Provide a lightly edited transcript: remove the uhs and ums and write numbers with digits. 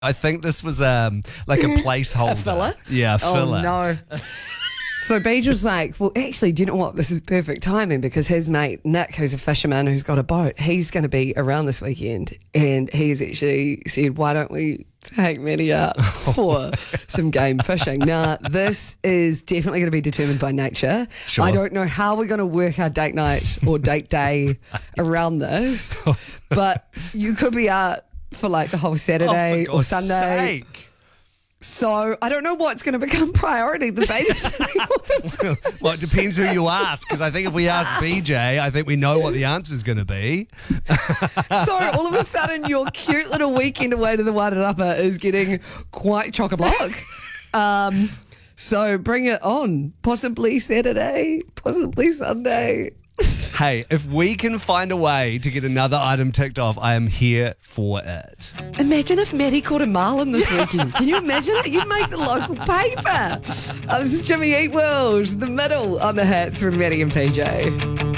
I think this was like a placeholder. A filler? Yeah, a filler. Oh, no. So Beej was like, well, actually, do you know what? This is perfect timing because his mate, Nick, who's a fisherman who's got a boat, he's going to be around this weekend. And he's actually said, why don't we take Maddie out for some game fishing? Now, this is definitely going to be determined by nature. Sure. I don't know how we're going to work our date night or date day around this, but you could be out for like the whole Saturday For or God's Sunday. sake. So I don't know what's going to become priority, the babysitting or the Well, it depends who you ask, because I think if we ask BJ, I think we know what the answer's going to be. So all of a sudden your cute little weekend away to the Wairarapa is getting quite chock-a-block. So bring it on. Possibly Saturday, possibly Sunday. Hey, if we can find a way to get another item ticked off, I am here for it. Imagine if Maddie caught a marlin this weekend. Can you imagine it? You'd make the local paper. Oh, this is Jimmy Eat World, the middle on the hats with Maddie and PJ.